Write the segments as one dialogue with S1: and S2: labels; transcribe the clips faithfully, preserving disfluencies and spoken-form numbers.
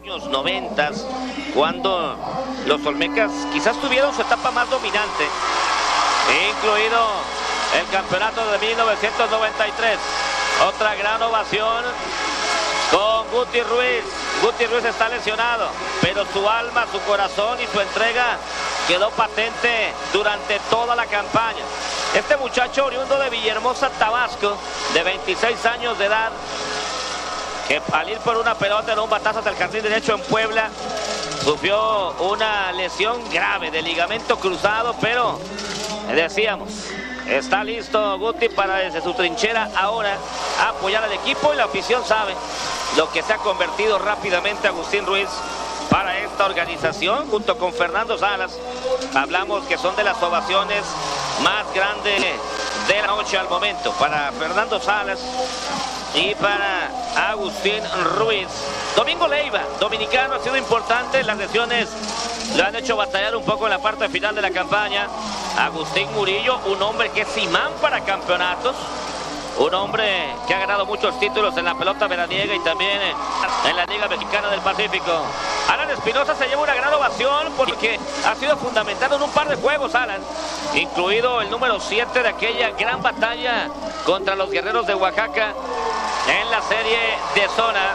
S1: años noventas, cuando los Olmecas quizás tuvieron su etapa más dominante, incluido el campeonato de mil novecientos noventa y tres. Otra gran ovación con Guti Ruiz. Guti Ruiz está lesionado, pero su alma, su corazón y su entrega quedó patente durante toda la campaña. Este muchacho oriundo de Villahermosa, Tabasco, de veintiséis años de edad, que al ir por una pelota en un batazo hasta el jardín derecho en Puebla, sufrió una lesión grave de ligamento cruzado, pero decíamos, está listo Guti para desde su trinchera ahora apoyar al equipo, y la afición sabe lo que se ha convertido rápidamente Agustín Ruiz para esta organización, junto con Fernando Salas. Hablamos que son de las ovaciones más grandes de la noche al momento para Fernando Salas y para Agustín Ruiz. Domingo Leiva, dominicano, ha sido importante. Las lesiones lo han hecho batallar un poco en la parte final de la campaña. Agustín Murillo, un hombre que es imán para campeonatos, un hombre que ha ganado muchos títulos en la pelota veraniega y también en la Liga Mexicana del Pacífico. Alan Espinosa se lleva una gran ovación porque ha sido fundamental en un par de juegos, Alan, incluido el número siete de aquella gran batalla contra los Guerreros de Oaxaca en la serie de zona.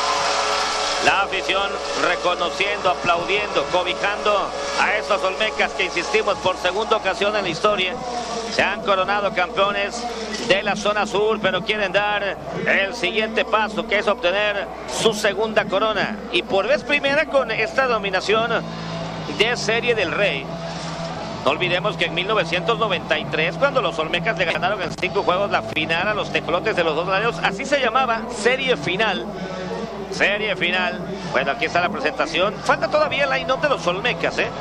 S1: La afición reconociendo, aplaudiendo, cobijando a estos Olmecas que, insistimos, por segunda ocasión en la historia se han coronado campeones de la zona sur, pero quieren dar el siguiente paso, que es obtener su segunda corona, y por vez primera con esta dominación de Serie del Rey. No olvidemos que en mil novecientos noventa y tres, cuando los Olmecas le ganaron en cinco juegos la final a los Tecolotes de los Dos Laredos, así se llamaba, Serie Final. Serie final. Bueno, aquí está la presentación. Falta todavía el line-up de los Olmecas, ¿eh?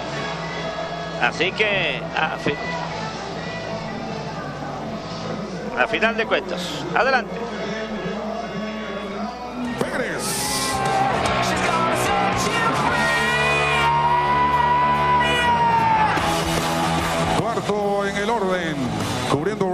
S1: Así que a, fi a final de cuentas, adelante.
S2: Pérez. Cuarto en el orden, cubriendo